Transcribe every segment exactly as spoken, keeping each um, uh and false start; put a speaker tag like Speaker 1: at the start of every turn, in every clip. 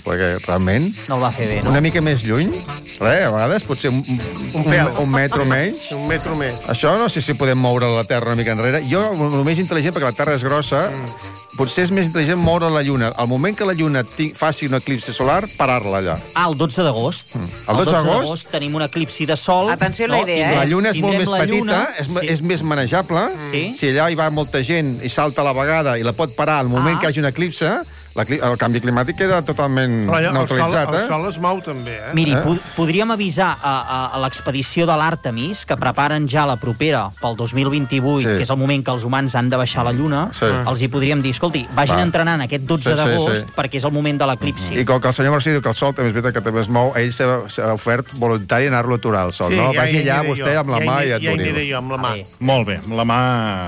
Speaker 1: perquè realment...
Speaker 2: No el va fer bé, no?
Speaker 1: Una mica més lluny, res, a vegades potser un, un, un, un metro menys.
Speaker 3: Un metro més.
Speaker 1: Això no sé si podem moure la Terra una mica enrere. Jo, el més intel·ligent, perquè la Terra és grossa, mm. potser és més intel·ligent moure la Lluna. Al moment que la Lluna faci un eclipsi solar, parar-la allà.
Speaker 2: Ah, el dotze d'agost.
Speaker 1: Mm. El dotze d'agost
Speaker 2: tenim un eclipsi de sol.
Speaker 4: Atenció a la idea, eh?
Speaker 1: La Lluna és molt més petita,
Speaker 2: lluna,
Speaker 1: és,
Speaker 2: sí.
Speaker 1: és més manejable.
Speaker 2: Sí.
Speaker 1: Si allà hi va molta gent i salta a la vegada i la pot parar al moment
Speaker 2: ah.
Speaker 1: que hi hagi un eclipse, el canvi climàtic queda totalment
Speaker 3: allà,
Speaker 1: neutralitzat.
Speaker 3: El sol,
Speaker 1: eh?
Speaker 3: el sol es mou també, eh?
Speaker 2: Miri,
Speaker 1: eh?
Speaker 2: pod podríem avisar a, a, a l'expedició de l'Àrtemis, que preparen ja la propera pel dos mil vint-i-vuit,
Speaker 1: sí.
Speaker 2: que és el moment que els humans han de baixar a la Lluna,
Speaker 1: sí.
Speaker 2: els hi podríem dir, escolti, vagin
Speaker 1: Va.
Speaker 2: entrenant aquest dotze
Speaker 1: sí,
Speaker 2: d'agost,
Speaker 1: sí, sí.
Speaker 2: perquè és el moment de l'eclipsi.
Speaker 1: I com que el senyor Marcí diu que el sol també és veritat que també es mou, ell s'ha ofert voluntari anar-lo a aturar el sol,
Speaker 3: sí,
Speaker 1: no?
Speaker 3: Ja,
Speaker 1: Vagi
Speaker 3: ja
Speaker 1: allà vostè
Speaker 3: jo.
Speaker 1: amb la
Speaker 3: ja
Speaker 1: mà
Speaker 3: hi,
Speaker 1: i et
Speaker 3: ja
Speaker 1: doni.
Speaker 3: Ja hi aniré jo, amb la mà.
Speaker 5: Molt bé, la mà...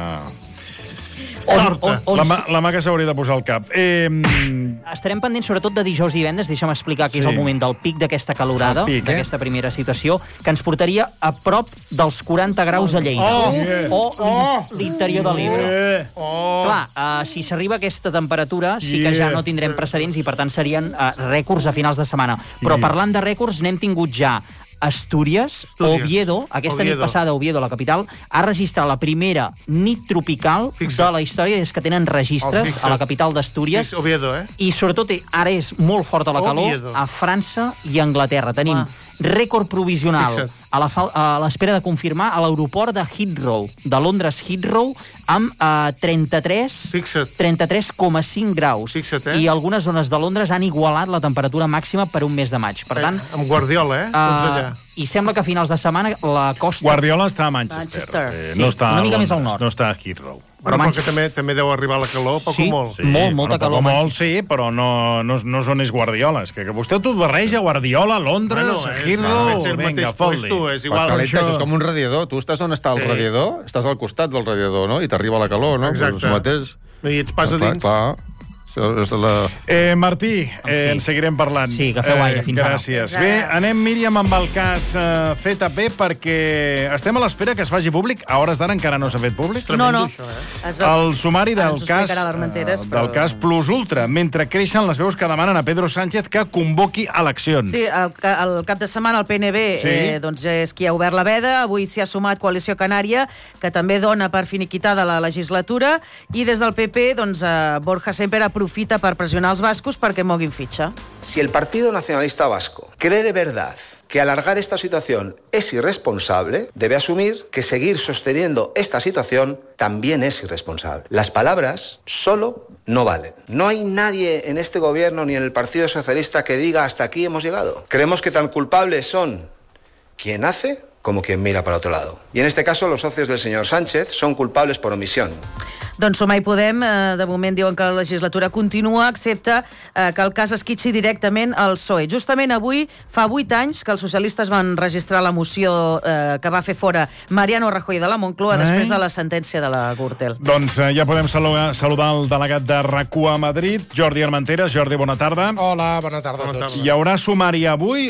Speaker 2: On, on, on,
Speaker 5: la, mà, la mà que s'hauria de posar al cap. Eh...
Speaker 2: Estarem pendents sobretot de dijous i divendres, deixa'm explicar que
Speaker 5: Sí.
Speaker 2: és el moment del pic d'aquesta calorada,
Speaker 5: pic, eh?
Speaker 2: d'aquesta primera situació, que ens portaria a prop dels quaranta graus a Lleida.
Speaker 3: Oh,
Speaker 5: yeah.
Speaker 2: O oh, l'interior de l'Ebre.
Speaker 5: Eh...
Speaker 3: Oh.
Speaker 2: Clar, uh, si s'arriba a aquesta temperatura, sí que ja
Speaker 5: Yeah.
Speaker 2: no tindrem precedents i, per tant, serien uh, rècords a finals de setmana. Però
Speaker 5: Yeah.
Speaker 2: parlant de rècords, n'hem tingut ja Astúries,
Speaker 3: Astúries.
Speaker 2: Oviedo, aquesta
Speaker 3: Oviedo.
Speaker 2: nit passada, Oviedo, la capital, ha registrat la primera nit tropical
Speaker 3: Fixa't.
Speaker 2: de la història des que tenen registres
Speaker 3: Oh, fixa't.
Speaker 2: a la capital d'Astúries.
Speaker 3: Sí, Oviedo, eh?
Speaker 2: I sobretot ara és molt forta la calor
Speaker 3: Oviedo.
Speaker 2: a França i a Anglaterra. Tenim rècord provisional
Speaker 3: Fixa't.
Speaker 2: a la fal- a l'espera de confirmar a l'aeroport de Heathrow, de Londres Heathrow, amb uh, trenta-tres
Speaker 3: Fixa't.
Speaker 2: trenta-tres coma cinc graus.
Speaker 3: Fixa't, eh?
Speaker 2: I algunes zones de Londres han igualat la temperatura màxima per un mes de maig. Per tant,
Speaker 3: Amb Guardiola, eh? Tots allà.
Speaker 2: uh, i sembla que a finals de setmana la costa...
Speaker 5: Guardiola està a Manchester.
Speaker 4: Manchester.
Speaker 5: Eh, no
Speaker 2: Sí,
Speaker 5: està
Speaker 2: una
Speaker 5: a
Speaker 2: mica més al
Speaker 5: Londres,
Speaker 2: nord.
Speaker 5: No està a Heathrow.
Speaker 3: Però
Speaker 2: Manx-
Speaker 3: que també, també deu arribar la calor, poc
Speaker 2: Sí.
Speaker 3: o molt.
Speaker 2: Sí. Molt, molta calor a
Speaker 5: Molt,
Speaker 2: Manchester.
Speaker 5: sí, però no, no, no és on és Guardiola. És que, que vostè tot barreja, Guardiola, Londres,
Speaker 3: Bueno, és-
Speaker 5: Heathrow...
Speaker 3: és el
Speaker 5: Vinga,
Speaker 3: mateix
Speaker 5: fot-li.
Speaker 3: puesto, és
Speaker 1: Igual,
Speaker 3: igual.
Speaker 1: calentes,
Speaker 5: això-
Speaker 1: és com un radiador. Tu estàs on està el
Speaker 3: Sí.
Speaker 1: radiador, estàs al costat del radiador, no? I t'arriba la calor, no?
Speaker 3: Exacte.
Speaker 1: Pues el mateix.
Speaker 3: I ets pas a
Speaker 1: Clar,
Speaker 3: dins.
Speaker 1: clar. És la...
Speaker 5: Eh, Martí, eh, en seguirem parlant.
Speaker 2: Sí, que feu aire fins ara.
Speaker 5: Gràcies.
Speaker 4: Fins ara.
Speaker 5: Bé, anem, Míriam, amb el cas eh, fet a bé, perquè estem a l'espera que es faci públic. A hores d'ara encara no s'ha fet públic.
Speaker 4: No, no.
Speaker 3: Això, eh?
Speaker 4: Es veu-
Speaker 5: El sumari
Speaker 4: Ara
Speaker 5: del
Speaker 4: ens ho
Speaker 5: cas,
Speaker 4: explicarà l'Armenteres,
Speaker 5: eh,
Speaker 4: però-
Speaker 5: del cas Plus Ultra, mentre creixen les veus que demanen a Pedro Sánchez que convoqui eleccions.
Speaker 4: Sí, el, ca- el cap de setmana el P N B
Speaker 5: Sí.
Speaker 4: eh, doncs és qui ha obert la veda. Avui s'hi ha sumat Coalició Canària, que també dona per finiquitada la legislatura, i des del P P doncs, eh, Borja Semper aprofita per pressionar els bascos perquè moguin fitxa.
Speaker 6: Si el Partido Nacionalista Vasco cree de verdad que alargar esta situación es irresponsable, debe asumir que seguir sosteniendo esta situación también es irresponsable. Las palabras solo no valen. No hay nadie en este gobierno ni en el Partido Socialista que diga hasta aquí hemos llegado. Creemos que tan culpables son quien hace como quien mira para otro lado. Y en este caso los socios del señor Sánchez son culpables por omisión.
Speaker 4: Doncs Sumar i Podem, eh, de moment diuen que la legislatura continua, excepte eh, que el cas esquitxi directament al P S O E. Justament avui, fa vuit anys, que els socialistes van registrar la moció eh, que va fer fora Mariano Rajoy de la Moncloa
Speaker 5: Ai.
Speaker 4: després de la sentència de la Gürtel.
Speaker 5: Doncs eh, ja podem saludar, saludar el delegat de RAC1 a Madrid, Jordi Armenteres. Jordi, bona tarda.
Speaker 7: Hola, bona tarda
Speaker 3: Bona
Speaker 7: a tots.
Speaker 3: tarda.
Speaker 5: Hi haurà sumari avui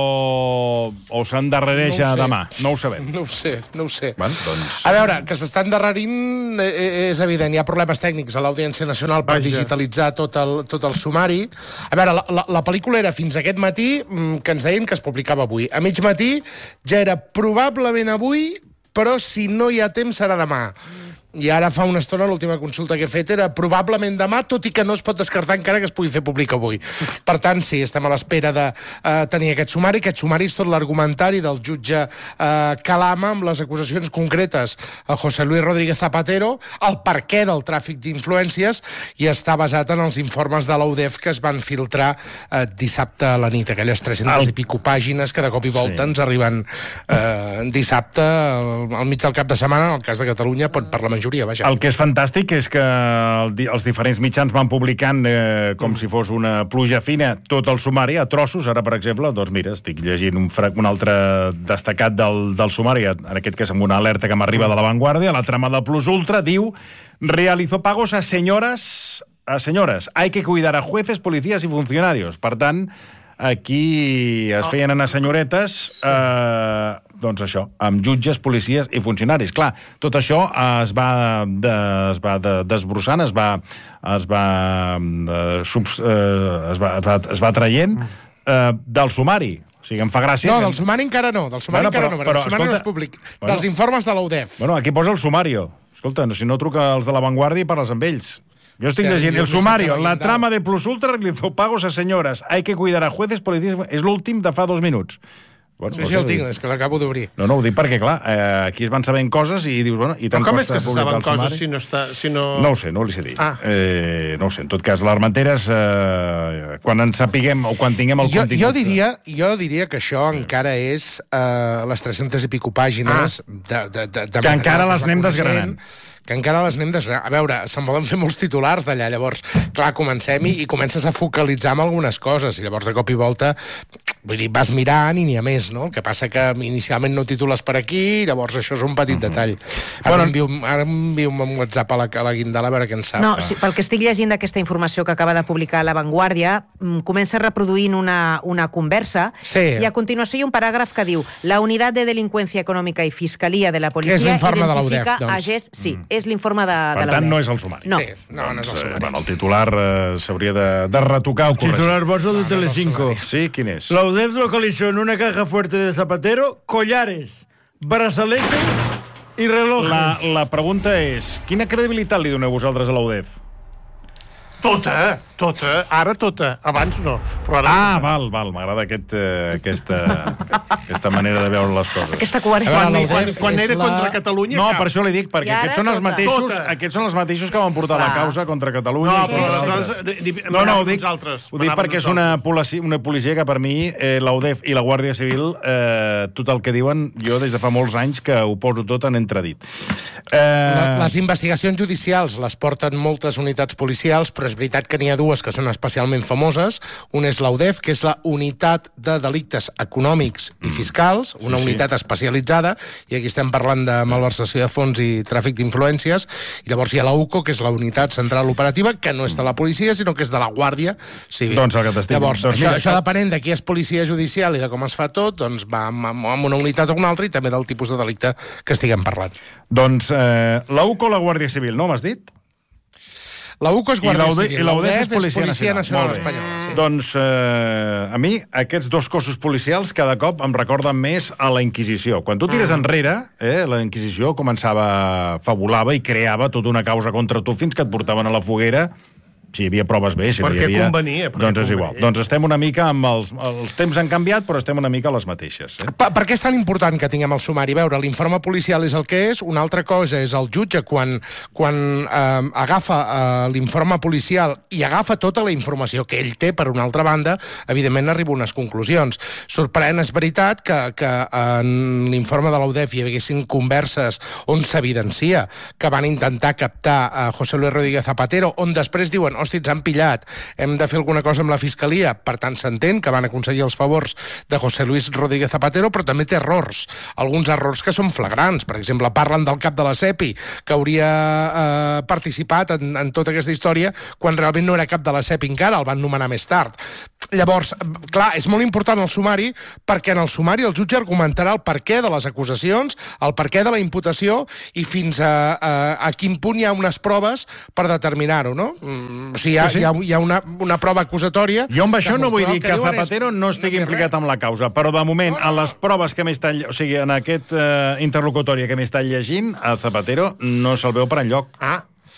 Speaker 5: o, o s'endarrereix
Speaker 7: No ho
Speaker 5: a
Speaker 7: sé.
Speaker 5: demà? No ho sabem.
Speaker 7: No ho sé, no ho sé.
Speaker 5: Bueno, doncs...
Speaker 7: A veure, que s'està endarrerint eh, eh, és evident. Hi ha problemes tècnics a l'Audiència Nacional per
Speaker 3: Vaja.
Speaker 7: digitalitzar tot el, tot el sumari. A veure, la, la, la pel·lícula era fins aquest matí mm, que ens deien que es publicava avui. A mig matí ja era probablement avui, però si no hi ha temps serà demà. I ara fa una estona l'última consulta que he fet era probablement demà, tot i que no es pot descartar encara que es pugui fer públic avui. Per tant, sí, estem a l'espera de uh, tenir aquest sumari. Aquest sumari és tot l'argumentari del jutge uh, Calama amb les acusacions concretes a José Luis Rodríguez Zapatero, el perquè del tràfic d'influències, i està basat en els informes de l'A U D E F que es van filtrar uh, dissabte a la nit, aquelles tres-centes
Speaker 5: El-
Speaker 7: i pico pàgines que de cop i volta
Speaker 5: Sí.
Speaker 7: ens arriben uh, dissabte al, al mig del cap de setmana, en el cas de Catalunya, pot per la majoria. Vaja.
Speaker 5: El que és fantàstic és que el, di- els diferents mitjans van publicant eh, com si fos una pluja fina tot el sumari a trossos. Ara, per exemple, doncs mira, estic llegint un, fra- un altre destacat del, del sumari, en aquest cas amb una alerta que m'arriba de La Vanguardia. La trama de Plus Ultra diu: realizó pagos a señoras, a señoras. Hay que cuidar a jueces, policías y funcionarios. Per tant, aquí es feien anar senyoretes, eh, doncs això, amb jutges, policies i funcionaris. Clar, tot això es va, de, es va de, desbrossant, es va, es va, eh, subs, eh, es va, es va, es va traient eh, del sumari. O sigui, em fa gràcia...
Speaker 7: No,
Speaker 5: que...
Speaker 7: del sumari encara no, del sumari
Speaker 5: bueno,
Speaker 7: encara
Speaker 5: però,
Speaker 7: no, però,
Speaker 5: però,
Speaker 7: el sumari
Speaker 5: escolta,
Speaker 7: no és públic.
Speaker 5: Bueno,
Speaker 7: dels informes de l'U D E F.
Speaker 5: Bueno, aquí posa el sumario. Escolta, si no truca els de La Vanguardia i parles amb ells. Yo estoy
Speaker 7: Hostia,
Speaker 5: leyendo
Speaker 7: yo
Speaker 5: el
Speaker 7: me
Speaker 5: sumario.
Speaker 7: sentaba
Speaker 5: La
Speaker 7: guindado.
Speaker 5: trama de Plus Ultra realizó pagos a señoras. Hay que cuidar a jueces, policías... És l'últim de fa dos minuts. Bueno,
Speaker 7: Sí, sí, el tinc, és que l'acabo d'obrir.
Speaker 5: No, no, ho dic perquè, clar, eh, aquí es van sabent coses i dius, bueno, i tant
Speaker 3: Però com és
Speaker 5: costa
Speaker 3: que se
Speaker 5: publicar
Speaker 3: saben
Speaker 5: el
Speaker 3: coses
Speaker 5: sumari?
Speaker 3: si no està... Si no...
Speaker 5: No ho sé, no li sé dir.
Speaker 3: Ah.
Speaker 5: Eh, no ho sé, en tot cas, l'Armenteres, eh, quan en sapiguem o quan tinguem el
Speaker 7: Jo,
Speaker 5: contingut...
Speaker 7: jo, diria, jo diria que això encara és uh, les tres-centes i pico pàgines ah. de, de, de, de
Speaker 5: Que encara les anem
Speaker 7: coneixent,
Speaker 5: desgranant.
Speaker 7: que encara les anem desgranant. A veure, se'n volen fer molts titulars d'allà, llavors, clar, comencem i, i comences a focalitzar amb algunes coses, i llavors de cop i volta, vull dir, vas mirant i n'hi ha més, no? El que passa que inicialment no titules per aquí, llavors això és un petit
Speaker 5: Mhm.
Speaker 7: detall. Ara bueno, envio, ara envio un WhatsApp a la, a la Guindala a veure què en sap.
Speaker 8: No, sí, pel que estic llegint d'aquesta informació que acaba de publicar La Vanguardia, mm, comença reproduint una, una conversa
Speaker 7: Sí.
Speaker 8: i a continuació hi ha un paràgraf que diu la Unitat de Delinqüència Econòmica i Fiscalia de la Policia
Speaker 7: és l'informe de la U D E F,
Speaker 8: identifica
Speaker 7: doncs.
Speaker 8: agents... Sí, mm. és l'informe de,
Speaker 5: Per
Speaker 8: de la
Speaker 5: tant,
Speaker 8: U D E F.
Speaker 5: no és el sumari.
Speaker 8: No.
Speaker 7: Sí, no, no és el
Speaker 5: Doncs, eh,
Speaker 7: sumari.
Speaker 5: bueno, el titular eh, s'hauria de, de retocar o corregir.
Speaker 9: Titular boso de Telecinco.
Speaker 5: Sí, quin és?
Speaker 9: La U D E F localizó en una caja fuerte de Zapatero collares, brazaletes y relojes.
Speaker 5: La, la pregunta és, quina credibilitat li doneu vosaltres a la U D E F?
Speaker 3: Tota, tota. Ara tota. Abans no. Però ara
Speaker 5: Ah,
Speaker 3: tota.
Speaker 5: val, val, m'agrada aquest, eh, aquesta, aquesta manera de veure les coses.
Speaker 8: Aquesta
Speaker 7: A veure,
Speaker 8: coherència.
Speaker 7: la U D E
Speaker 3: Quan,
Speaker 7: F
Speaker 3: quan
Speaker 7: és
Speaker 3: era
Speaker 7: la-
Speaker 3: contra Catalunya...
Speaker 5: No,
Speaker 3: cap.
Speaker 5: per això li dic, perquè
Speaker 8: I ara
Speaker 5: aquests són, els
Speaker 8: tota.
Speaker 5: mateixos,
Speaker 3: Tota.
Speaker 5: aquests són els mateixos que van portar la
Speaker 8: Clar.
Speaker 5: causa contra Catalunya.
Speaker 3: No,
Speaker 5: i
Speaker 3: però
Speaker 5: contra
Speaker 3: aleshores...
Speaker 5: altres.
Speaker 3: eh, di-
Speaker 5: No, no, ho
Speaker 3: manàvem
Speaker 5: dic,
Speaker 3: nosaltres,
Speaker 5: ho dic
Speaker 3: manàvem
Speaker 5: perquè és una
Speaker 3: nosaltres.
Speaker 5: policia, una policia que per mi, eh, la U D E F i la Guàrdia Civil, eh, tot el que diuen, jo des de fa molts anys que ho poso tot en entredit. Eh,
Speaker 7: La, les investigacions judicials les porten moltes unitats policials, però és veritat que n'hi ha dues que són especialment famoses. Una és la U D E F, que és la Unitat de Delictes Econòmics i Fiscals, una
Speaker 5: Sí, sí.
Speaker 7: unitat especialitzada, i aquí estem parlant de malversació de fons i tràfic d'influències. I llavors hi ha la U C O, que és la Unitat Central Operativa, que no és de la policia, sinó que és de la Guàrdia Civil.
Speaker 5: Doncs el que t'estic-
Speaker 7: Llavors,
Speaker 5: doncs
Speaker 7: això,
Speaker 5: mira,
Speaker 7: això
Speaker 5: que-
Speaker 7: depenent de qui és policia judicial i de com es fa tot, doncs va amb, amb, amb una unitat o una altra, i també del tipus de delicte que estiguem parlant.
Speaker 5: doncs eh, la U C O o la Guàrdia Civil, no m'has dit?
Speaker 7: La U C O és
Speaker 5: I
Speaker 7: Guàrdia
Speaker 5: la U D E F
Speaker 7: Civil,
Speaker 5: i la U D E F
Speaker 7: U D E
Speaker 5: és Policia,
Speaker 7: Policia Nacional,
Speaker 5: Molt bé.
Speaker 7: Espanyola. Sí.
Speaker 5: Doncs eh, a mi aquests dos cossos policials cada cop em recorden més a la Inquisició. Quan tu tires enrere, eh, la Inquisició començava, fabulava i creava tota una causa contra tu fins que et portaven a la foguera. Si hi havia proves bé, si no hi
Speaker 3: Perquè
Speaker 5: havia...
Speaker 3: convenia, perquè
Speaker 5: doncs és igual.
Speaker 3: convenia.
Speaker 5: Doncs estem una mica amb els... Els temps han canviat, però estem una mica a les mateixes. Eh?
Speaker 7: Per, per què és tan important que tinguem el sumari? A veure, l'informe policial és el que és, una altra cosa és el jutge quan, quan eh, agafa eh, l'informe policial i agafa tota la informació que ell té, per una altra banda, evidentment arriba a unes conclusions. Sorprèn, és veritat, que, que en l'informe de la U D E F hi haguessin converses on s'evidencia que van intentar captar a José Luis Rodríguez Zapatero, on després diuen, hosti, ens han pillat, hem de fer alguna cosa amb la Fiscalia, per tant s'entén que van aconseguir els favors de José Luis Rodríguez Zapatero, però també té errors, alguns errors que són flagrants. Per exemple, parlen del cap de la CEPI, que hauria eh, participat en, en tota aquesta història, quan realment no era cap de la CEPI encara, el van nomenar més tard. Llavors, clar, és molt important el sumari, perquè en el sumari el jutge argumentarà el perquè de les acusacions, el perquè de la imputació, i fins a, a, a quin punt hi ha unes proves per determinar-ho, no? Mm, o sigui, hi ha,
Speaker 5: Sí, sí.
Speaker 7: hi ha, hi ha una, una prova acusatòria...
Speaker 5: Jo amb això
Speaker 7: que
Speaker 5: no vull
Speaker 7: el
Speaker 5: dir que
Speaker 7: diuen és-
Speaker 5: Zapatero no estigui
Speaker 7: té
Speaker 5: implicat
Speaker 7: res.
Speaker 5: amb la causa, però de moment,
Speaker 7: No, no,
Speaker 5: a
Speaker 7: no.
Speaker 5: les proves que m'he estat... lle- O sigui, en aquest eh, interlocutori que m'he estat llegint, a Zapatero no se'l veu per enlloc.
Speaker 7: Ah.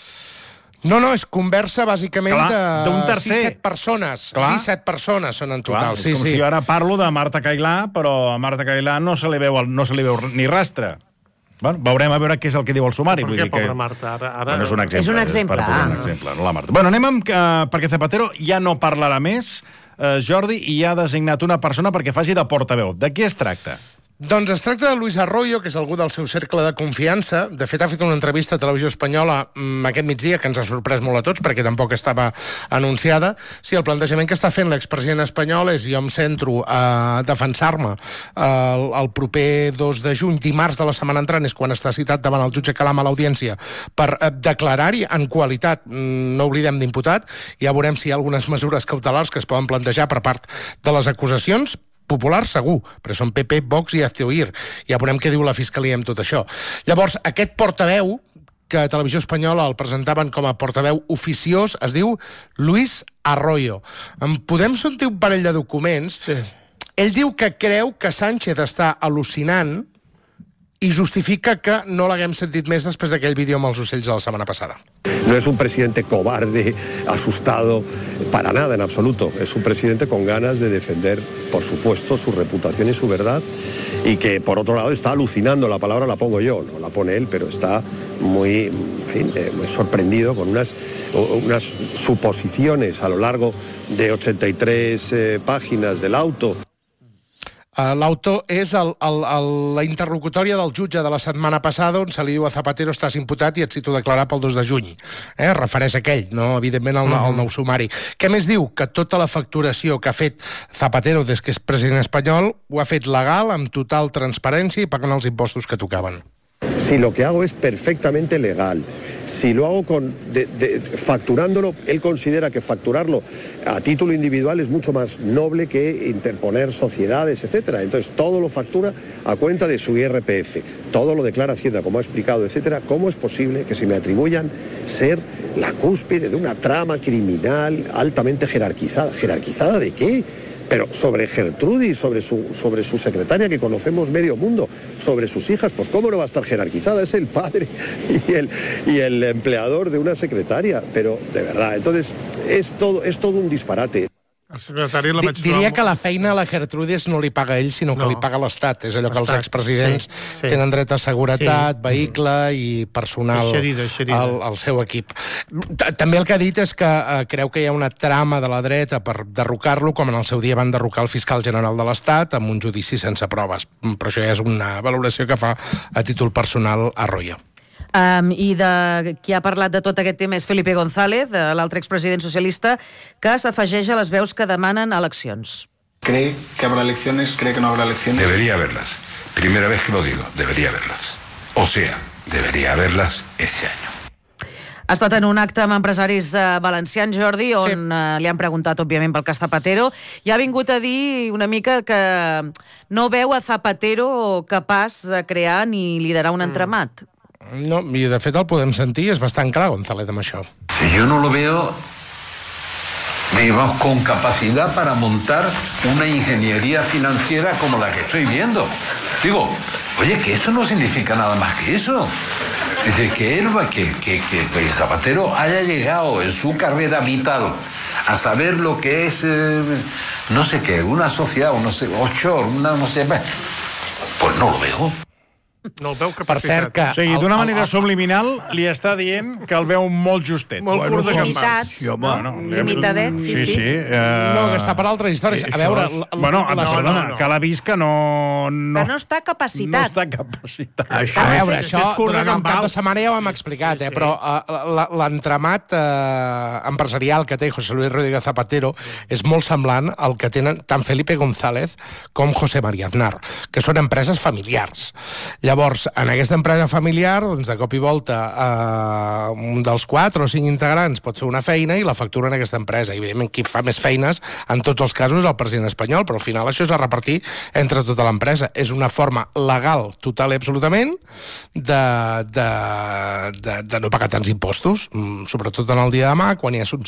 Speaker 7: No, no, és conversa bàsicament
Speaker 5: Clar,
Speaker 7: de
Speaker 5: d'un tercer.
Speaker 7: sis set persones.
Speaker 5: Clar.
Speaker 7: sis set persones són en
Speaker 5: Clar,
Speaker 7: total,
Speaker 5: és
Speaker 7: sí,
Speaker 5: com
Speaker 7: sí.
Speaker 5: si jo ara parlo de Marta Cailà, però a Marta Cailà no se li veu, el- no se li veu ni rastre. Bueno, veurem a veure què és el que diu el sumari.
Speaker 3: Per
Speaker 5: vull
Speaker 3: què,
Speaker 5: dir que...
Speaker 3: pobra Marta? Ara, ara...
Speaker 5: Bueno, és un exemple.
Speaker 8: És un exemple,
Speaker 5: És per posar un
Speaker 8: ah.
Speaker 5: exemple, no la Marta. Bueno, anem amb... Uh, perquè Zapatero ja no parlarà més, uh, Jordi, i ja ha designat una persona perquè faci de portaveu. De qui es tracta?
Speaker 7: Doncs es tracta de Luis Arroyo, que és algú del seu cercle de confiança. De fet, ha fet una entrevista a Televisió Espanyola mmm, aquest migdia, que ens ha sorprès molt a tots, perquè tampoc estava anunciada. Sí, el plantejament que està fent l'expresident espanyol és: jo em centro a defensar-me el, el proper dos de juny, dimarts de la setmana entrant, és quan està citat davant el jutge Calam a l'audiència per eh, declarar-hi en qualitat, mm, no oblidem, d'imputat. Ja veurem si hi ha algunes mesures cautelars que es poden plantejar per part de les acusacions. Popular, segur, però són P P, Vox i Hazte Oír. Ja veurem què diu la Fiscalia amb tot això. Llavors, aquest portaveu, que a Televisió Espanyola el presentaven com a portaveu oficiós, es diu Luis Arroyo. En podem sentir un parell de documents. Sí. Ell diu que creu que Sánchez està al·lucinant i justifica que no l'haguem sentit més després d'aquell vídeo amb els ocells de la setmana passada.
Speaker 10: No es un presidente cobarde, asustado, para nada en absoluto. Es un presidente con ganas de defender, por supuesto, su reputación y su verdad, y que, por otro lado, está alucinando. La palabra la pongo yo, no la pone él, pero está muy, en fin, eh, muy sorprendido con unas, unas suposiciones a lo largo de ochenta y tres eh, páginas del auto.
Speaker 7: Uh, L'auto és el, el, el, la interlocutòria del jutge de la setmana passada on se li diu a Zapatero: estàs imputat i et cito a declarar pel dos de juny. Eh? Refereix a aquell, no, evidentment, al, al nou sumari. Què més diu? Que tota la facturació que ha fet Zapatero des que és president espanyol ho ha fet legal, amb total transparència i pagant els impostos que tocaven.
Speaker 10: Si lo que hago es perfectamente legal, si lo hago con de, de, facturándolo, él considera que facturarlo a título individual es mucho más noble que interponer sociedades, etcétera. Entonces todo lo factura a cuenta de su I R P F, todo lo declara Hacienda, como ha explicado, etcétera. ¿Cómo es posible que se me atribuyan ser la cúspide de una trama criminal altamente jerarquizada? ¿Jerarquizada de qué? Pero sobre Gertrudis, sobre su, sobre su secretaria, que conocemos medio mundo, sobre sus hijas, pues ¿cómo no va a estar jerarquizada? Es el padre y el, y el empleador de una secretaria, pero de verdad, entonces es todo, es todo un disparate.
Speaker 3: El secretari la vaig
Speaker 7: Diria que la feina a la Gertrudis no li paga ell, sinó que no. li paga l'Estat. És allò que els expresidents sí, sí. tenen dret a seguretat, sí. vehicle i personal
Speaker 3: eixerida, eixerida.
Speaker 7: Al, al seu equip. També el que ha dit és que eh, creu que hi ha una trama de la dreta per derrocar-lo, com en el seu dia van derrocar el fiscal general de l'Estat amb un judici sense proves. Però això ja és una valoració que fa a títol personal Arroyo.
Speaker 4: Um, I de qui ha parlat de tot aquest tema és Felipe González, l'altre expresident socialista, que s'afegeix a les veus que demanen eleccions.
Speaker 11: ¿Cree que habrá elecciones? ¿Cree que no habrá elecciones? Debería haberlas. Primera vez que lo digo, debería haberlas. O sea, debería haberlas este año.
Speaker 4: Ha estat en un acte amb empresaris uh, valencians, Jordi, on sí. uh, li han preguntat, òbviament, pel cas Zapatero, i ha vingut a dir una mica que no veu a Zapatero capaç de crear ni liderar un entramat.
Speaker 7: No, i de fet el podem sentir, és bastant clar, González, amb això.
Speaker 11: Yo no lo veo, digamos, con capacidad para montar una ingeniería financiera como la que estoy viendo. Digo, oye, que esto no significa nada más que eso. Es decir, que él, que, que, que Zapatero haya llegado en su carrera vital a saber lo que es, eh, no sé qué, una sociedad, o no sé, offshore, una, no sé, pues no lo veo.
Speaker 3: No el veu capacitat.
Speaker 5: Per cert que... O sigui, d'una manera subliminal li està dient que el veu molt justet.
Speaker 3: Molt bueno, curt de
Speaker 8: limitat,
Speaker 5: sí, home,
Speaker 8: no?
Speaker 5: no,
Speaker 8: Limitadet, sí, sí.
Speaker 5: sí, sí uh...
Speaker 7: No, que està per altres històries. A veure...
Speaker 5: És... La, bueno, la, no, no, no. que l'ha vist que no... no...
Speaker 8: Que no està capacitat.
Speaker 5: No està capacitat.
Speaker 7: Això, a veure, això durant el cap de setmana ja ho hem explicat, eh? Però uh, l'entramat uh, empresarial que té José Luis Rodríguez Zapatero és molt semblant al que tenen tant Felipe González com José María Aznar, que són empreses familiars. Llavors, en aquesta empresa familiar, doncs, de cop i volta, eh, un dels quatre o cinc integrants pot fer una feina i la factura en aquesta empresa. I, evidentment, qui fa més feines, en tots els casos, és el president espanyol, però al final això és a repartir entre tota l'empresa. És una forma legal, total i absolutament, de, de, de, de no pagar tants impostos, sobretot en el dia de demà, quan hi ha